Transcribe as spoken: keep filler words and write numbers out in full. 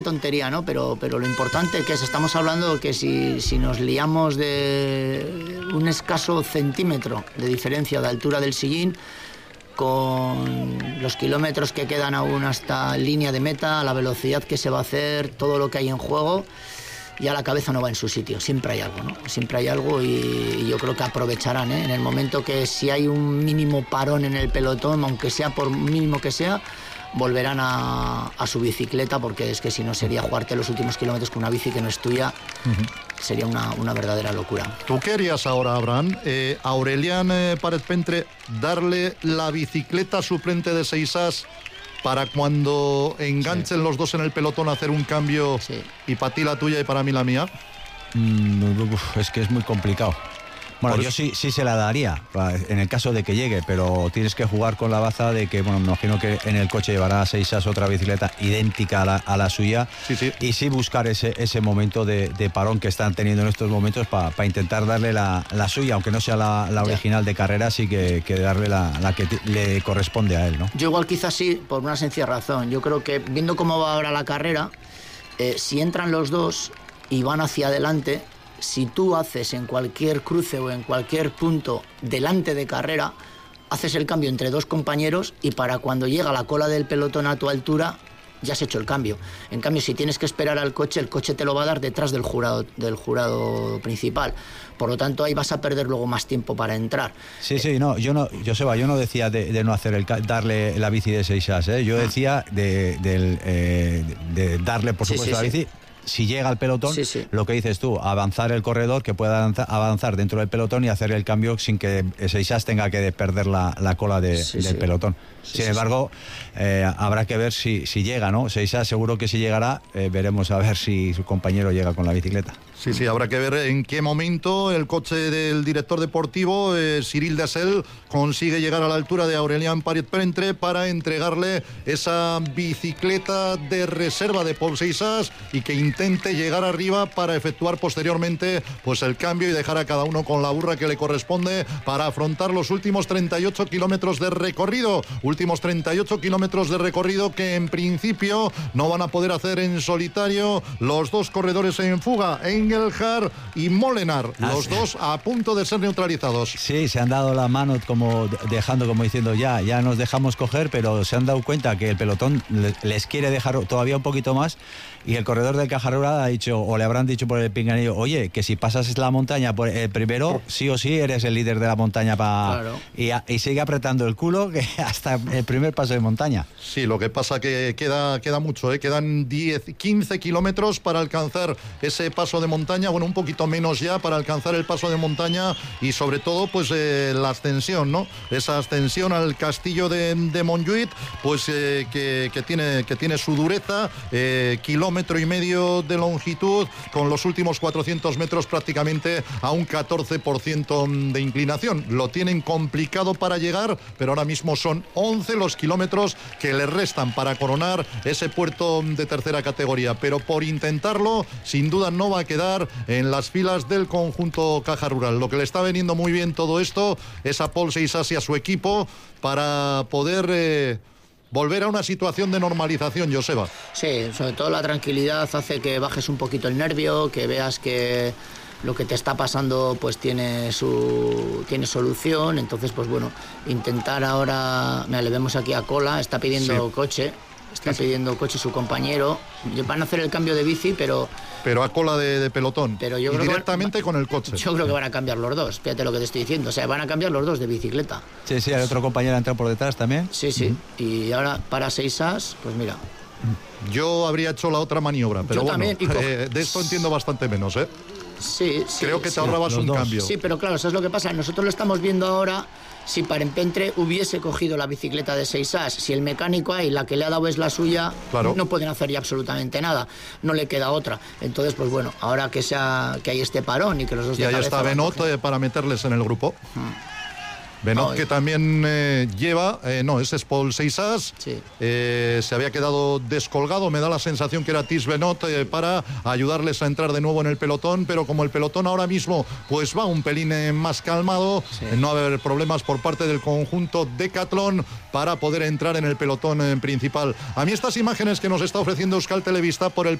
tontería, ¿no? Pero, pero lo importante que es, estamos hablando que si, si nos liamos de un escaso centímetro de diferencia de altura del sillín, con los kilómetros que quedan aún hasta línea de meta, la velocidad que se va a hacer, todo lo que hay en juego, ya la cabeza no va en su sitio, siempre hay algo, ¿no? Siempre hay algo y, y yo creo que aprovecharán, ¿eh? En el momento que si hay un mínimo parón en el pelotón, aunque sea por mínimo que sea, volverán a, a su bicicleta, porque es que si no sería jugarte los últimos kilómetros con una bici que no es tuya, uh-huh. sería una, una verdadera locura. ¿Tú qué harías ahora, Abraham? Eh, a Aurelian eh, Párez Pentre, darle la bicicleta suplente de Seixas para cuando enganchen sí. los dos en el pelotón hacer un cambio sí. y para ti la tuya y para mí la mía? Mm, uf, es que es muy complicado. Bueno, yo sí, sí se la daría, en el caso de que llegue, pero tienes que jugar con la baza de que, bueno, me imagino que en el coche llevará a Seixas otra bicicleta idéntica a la, a la suya, sí, sí. y sí buscar ese, ese momento de, de parón que están teniendo en estos momentos para pa intentar darle la, la suya, aunque no sea la, la original de carrera, sí que, que darle la, la que t- le corresponde a él, ¿no? Yo igual quizás sí, por una sencilla razón. Yo creo que viendo cómo va ahora la carrera, eh, si entran los dos y van hacia adelante, si tú haces en cualquier cruce o en cualquier punto delante de carrera, haces el cambio entre dos compañeros y para cuando llega la cola del pelotón a tu altura ya has hecho el cambio. En cambio, si tienes que esperar al coche, el coche te lo va a dar detrás del jurado, del jurado principal. Por lo tanto, ahí vas a perder luego más tiempo para entrar. Sí, sí, no, yo no, Joseba, yo no decía de, de no hacer el darle la bici de Seixas, ¿eh? Yo decía de, de, eh, de darle, por supuesto, sí, sí, la bici. Sí. Si llega al pelotón, sí, sí. lo que dices tú, avanzar el corredor, que pueda avanzar dentro del pelotón y hacer el cambio sin que Seixas tenga que perder la, la cola de, sí, del sí. pelotón. Sí, sin sí, embargo, sí. Eh, habrá que ver si, si llega, ¿no? Seixas seguro que si llegará, eh, veremos a ver si su compañero llega con la bicicleta. Sí, sí, habrá que ver en qué momento el coche del director deportivo, eh, Cyril Dessel, consigue llegar a la altura de Aurelian Párez Pentre para entregarle esa bicicleta de reserva de Pol Seixas y que intente llegar arriba para efectuar posteriormente pues el cambio y dejar a cada uno con la burra que le corresponde para afrontar los últimos treinta y ocho kilómetros de recorrido. Últimos treinta y ocho kilómetros de recorrido que en principio no van a poder hacer en solitario los dos corredores en fuga, Engelhard y Molenaar, ah, los sí. dos a punto de ser neutralizados. Sí, se han dado la mano como dejando, como diciendo ya, ya nos dejamos coger, pero se han dado cuenta que el pelotón les quiere dejar todavía un poquito más y el corredor del Caja Rural ha dicho, o le habrán dicho por el pinganillo, oye, que si pasas la montaña por el primero, sí o sí eres el líder de la montaña para claro. y, y sigue apretando el culo que hasta el primer paso de montaña. Sí, lo que pasa que queda, queda mucho, ¿eh? Quedan diez, quince kilómetros para alcanzar ese paso de montaña, bueno, un poquito menos ya para alcanzar el paso de montaña y sobre todo pues eh, la ascensión, ¿no? Esa ascensión al castillo de, de Montjuïc, pues eh, que, que, tiene, que tiene su dureza, eh, kilómetro y medio de longitud, con los últimos cuatrocientos metros prácticamente a un catorce por ciento de inclinación. Lo tienen complicado para llegar, pero ahora mismo son once los kilómetros que les restan para coronar ese puerto de tercera categoría, pero por intentarlo, sin duda no va a quedar en las filas del conjunto Caja Rural. Lo que le está veniendo muy bien todo esto es a Pol Seixas y a su equipo para poder eh, volver a una situación de normalización, Joseba. Sí, sobre todo la tranquilidad hace que bajes un poquito el nervio, que veas que lo que te está pasando pues tiene su tiene solución. Entonces pues bueno, intentar ahora, mira, le vemos aquí a Cola, está pidiendo sí. coche está sí, pidiendo sí. coche su compañero, van a hacer el cambio de bici, pero pero a cola de, de pelotón, pero yo y creo directamente que van, con el coche. Yo creo que van a cambiar los dos, fíjate lo que te estoy diciendo, o sea, van a cambiar los dos de bicicleta. Sí, sí, hay otro compañero ha entrado por detrás también. Sí, sí, uh-huh. y ahora para Seixas, pues mira. Yo habría hecho la otra maniobra, pero yo bueno, co- eh, de esto entiendo bastante menos, ¿eh? Sí, sí. Creo que te sí. ahorrabas un dos. cambio. Sí, pero claro, eso es lo que pasa. Nosotros lo estamos viendo ahora. Si Párez Pentre hubiese cogido la bicicleta de Seixas, si el mecánico ahí, la que le ha dado es la suya, claro. no pueden hacer ya absolutamente nada. No le queda otra. Entonces, pues bueno, ahora que sea que hay este parón y que los dos... Y ahí está Benot eh, para meterles en el grupo. Hmm. Benot, que también eh, lleva, eh, no, ese es Paul Seixas, sí. eh, se había quedado descolgado, me da la sensación que era Tis Benot eh, para ayudarles a entrar de nuevo en el pelotón, pero como el pelotón ahora mismo pues va un pelín eh, más calmado, sí. eh, no va a haber problemas por parte del conjunto Decathlon para poder entrar en el pelotón eh, principal. A mí estas imágenes que nos está ofreciendo Euskal Televista por el